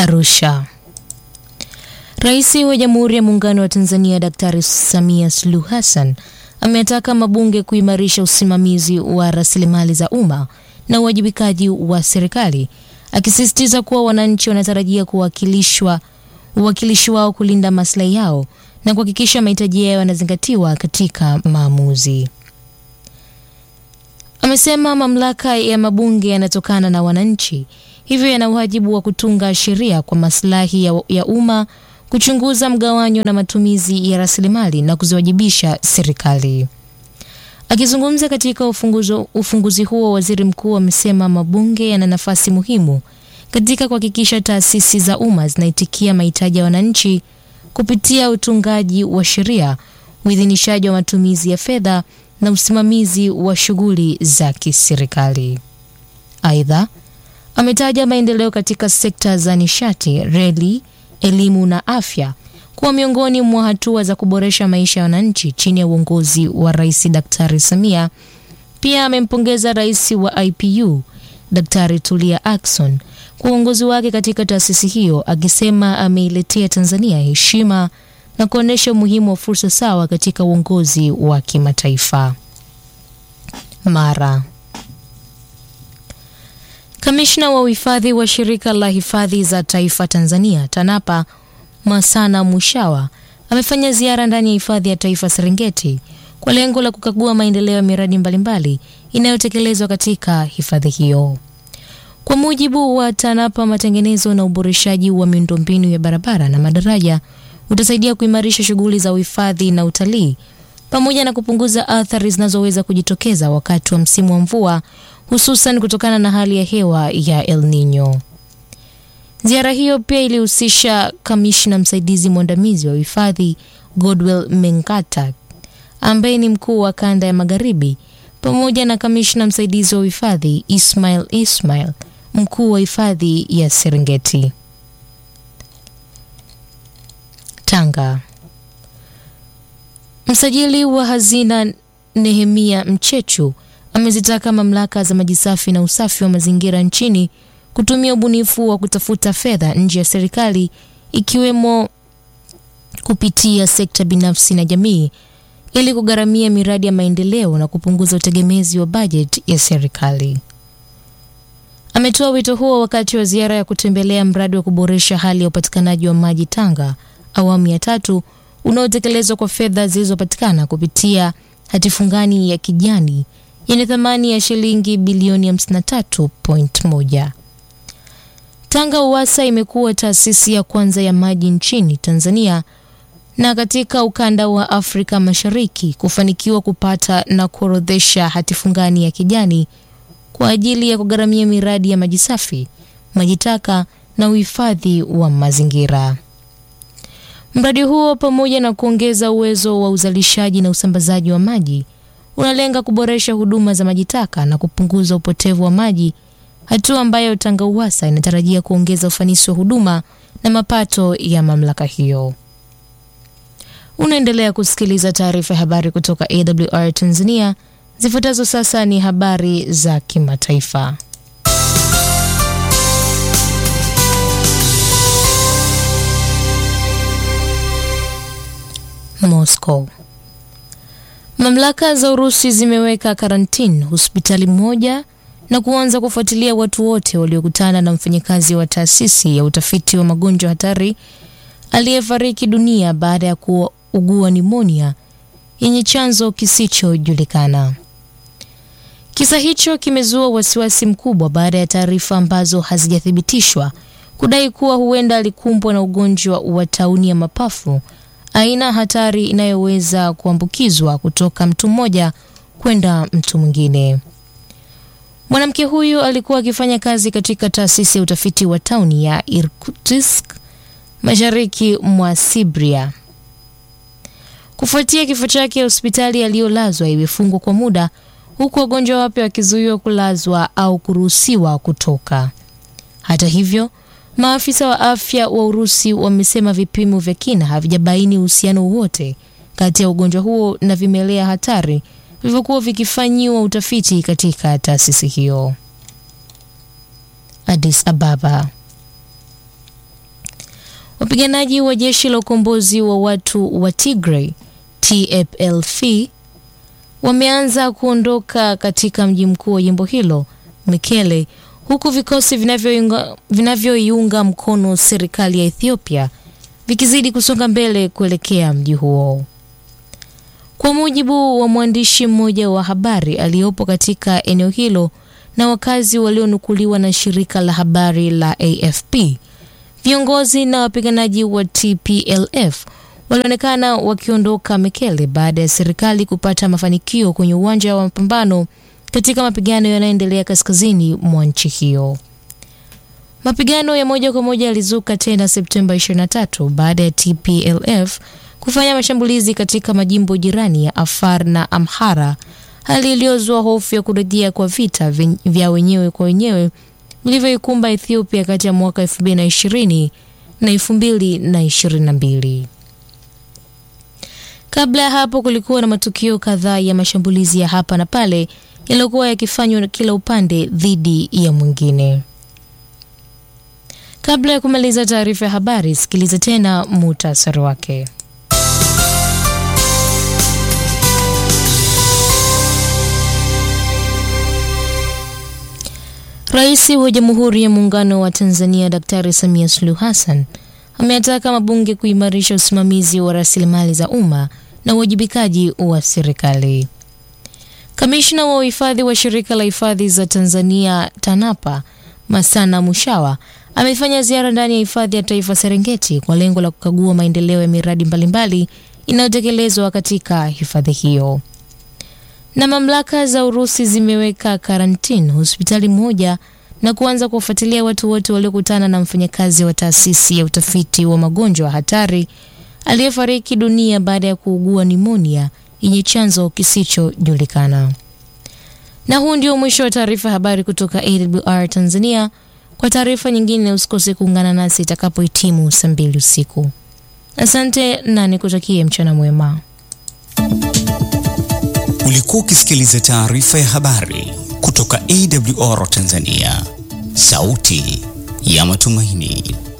Arusha. Rais wa Jamhuri ya Muungano wa Tanzania Daktari Samia Suluhu Hassan ametaka mabunge kuimarisha usimamizi wa rasilimali za umma na uwajibikaji wa serikali, akisisitiza kuwa wananchi wanatarajia uwakilishi wao kulinda maslahi yao na kuhakikisha mahitaji yao yanazingatiwa katika maamuzi. Amesema mamlaka ya mabunge yanatokana na wananchi, hivyo yana wajibu wa kutunga sheria kwa maslahi ya umma, kuchunguza mgawanyo na matumizi ya rasilimali na kuziwajibisha serikali. Akizungumza katika ufunguzi huo, waziri mkuu amesema mabunge yana nafasi muhimu katika kuhakikisha taasisi za umma zinaitikia mahitaji ya wananchi kupitia utungaji wa sheria, uidhinishaji wa matumizi ya fedha na usimamizi wa shughuli za kiserikali. Aidha, ametaja maendeleo katika sekta za nishati, reli, elimu na afya kuwa miongoni mwa hatua za kuboresha maisha ya wananchi chini ya uongozi wa Rais Daktari Samia. Pia amempongeza Rais wa IPU Daktari Tulia Ackson kwa uongozi wake katika taasisi hiyo, akisema ameiletea Tanzania heshima na kuonesha umuhimu wa fursa sawa katika uongozi wa kimataifa. Mara. Kamishna wa uhifadhi wa Shirika la Hifadhi za Taifa Tanzania TANAPA Masana Mushawa amefanya ziara ndani ya Hifadhi ya Taifa Serengeti kwa lengo la kukagua maendeleo ya miradi mbalimbali inayotekelezwa katika hifadhi hiyo. Kwa mujibu wa TANAPA, matengenezo na uboreshaji wa miundombinu ya barabara na madaraja utasaidia kuimarisha shughuli za uhifadhi na utalii pamoja na kupunguza athari zinazoweza kujitokeza wakati wa msimu wa mvua, hususan kutokana na hali ya hewa ya El Nino. Ziara hiyo pia ilihusisha kamishna msaidizi mwandamizi wa uhifadhi Godwell Mengata, ambaye ni mkuu wa kanda ya Magharibi, pamoja na kamishna msaidizi wa uhifadhi Ismail, mkuu wa hifadhi ya Serengeti. Tanga. Msajili wa hazina Nehemia Mchechu amezitaka mamlaka za maji safi na usafi wa mazingira nchini kutumia ubunifu wa kutafuta fedha nje ya serikali, ikiwemo kupitia sekta binafsi na jamii, ili kugharamia miradi ya maendeleo na kupunguza utegemezi wa bajeti ya serikali. Ametoa wito huo wakati wa ziara ya kutembelea mradi wa kuboresha hali ya upatikanaji wa maji Tanga awamu ya 3 unaotekelezwa kwa fedha zilizopatikana kupitia hati fungani ya kijani yenye thamani ya shilingi bilioni 53.1. Tanga Uwasa imekuwa taasisi ya kwanza ya maji nchini Tanzania na katika ukanda wa Afrika Mashariki kufanikiwa kupata na kuorodhesha hati fungani ya kijani kwa ajili ya kugharamia miradi ya maji safi, maji taka na uhifadhi wa mazingira. Mradi huo, pamoja na kuongeza uwezo wa uzalishaji na usambazaji wa maji, unalenga kuboresha huduma za maji taka na kupunguza upotevu wa maji, hatua ambayo Tanga Uwasa inatarajia kuongeza ufanisi wa huduma na mapato ya mamlaka hiyo. Unaendelea kusikiliza taarifa ya habari kutoka AWR Tanzania. Zifuatazo sasa ni habari za kimataifa. Moscow. Mamlaka za Urusi zimeweka karantini hospitali moja na kuanza kufuatilia watu wote waliokutana na mfanyakazi wa taasisi ya utafiti wa magonjwa hatari aliyefariki dunia baada ya kuugua nimonia yenye chanzo kisichojulikana. Kisa hicho kimezua wasiwasi mkubwa baada ya taarifa ambazo hazijathibitishwa kudai kuwa huenda alikumbwa na ugonjwa wa tauni ya mapafu, aina hatari inayoweza kuambukizwa kutoka mtu mmoja kwenda mtu mwingine. Mwanamke huyu alikuwa akifanya kazi katika taasisi ya utafiti wa tauni ya Irkutsk, mashariki mwa Siberia. Kufuatia kifo chake, hospitali aliyolazwa imefungwa kwa muda, huku wagonjwa wapya wakizuiwa kulazwa au kuruhusiwa kutoka. Hata hivyo, maafisa wa afya wa Urusi wamesema vipimo vya kina havijabaini uhusiano wowote kati ya ugonjwa huo na vimelea hatari vilivyokuwa vikifanyiwa utafiti katika taasisi hiyo. Addis Ababa. Wapiganaji wa jeshi la ukombozi wa watu wa Tigray TPLF wameanza kuondoka katika mji mkuu wa jimbo hilo Mekele, huku vikosi vinavyoiunga mkono serikali ya Ethiopia vikizidi kusonga mbele kuelekea mji huo. Kwa mujibu wa mwandishi mmoja wa habari aliyopo katika eneo hilo na wakazi walionukuliwa na shirika la habari la AFP, viongozi na wapiganaji wa TPLF walionekana wakiondoka Mekele baada ya serikali kupata mafanikio kwenye uwanja wa mapambano katika mapigano yanayoendelea kaskazini mwa nchi hiyo. Mapigano ya moja kwa moja yalizuka tena Septemba 23 baada ya TPLF kufanya mashambulizi katika majimbo jirani ya Afar na Amhara, hali iliyozua hofu ya kurejea kwa vita vya wenyewe kwa wenyewe vilivyoikumba Ethiopia kati ya mwaka 2020 na 2022. Kabla ya hapo kulikuwa na matukio kadhaa ya mashambulizi ya hapa na pale yaliokuwa yakifanywa na kila upande dhidi ya mwingine. Kabla ya kumaliza taarifa ya habari, sikiliza tena muhtasari wake. Rais wa Jamhuri ya Muungano wa Tanzania Daktari Samia Suluhu Hassan ameataka mabunge kuimarisha usimamizi wa rasilimali za umma na uwajibikaji wa serikali. Kamishna wa uhifadhi wa Shirika la Hifadhi za Tanzania TANAPA, Masana Mushawa, amefanya ziara ndani ya Hifadhi ya Taifa Serengeti kwa lengo la kukagua maendeleo ya miradi mbalimbali inayotekelezwa katika hifadhi hiyo. Na mamlaka za Urusi zimeweka karantini hospitali moja na kuanza kuwafuatilia watu wote waliokutana na mfanyakazi wa taasisi ya utafiti wa magonjwa hatari aliyefariki dunia baada ya kuugua nimonia yenye chanzo kisichojulikana. Na huu ndio mwisho wa taarifa habari kutoka AWR Tanzania. Kwa taarifa nyingine usikose kuungana nasi itakapohitimu saa 2 usiku. Asante na nikutakie mchana mwema. Ulikuwa ukisikiliza taarifa ya habari kutoka AWR Tanzania, sauti ya matumaini.